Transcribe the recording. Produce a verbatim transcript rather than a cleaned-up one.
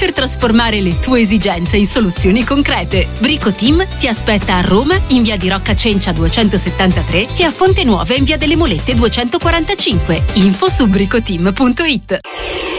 per trasformare le tue esigenze in soluzioni concrete. Brico Team ti aspetta a Roma in via di Rocca Cencia duecentosettantatré e a Fonte Nuova in via delle Molette duecentoquarantacinque. Info su bricoteam punto it.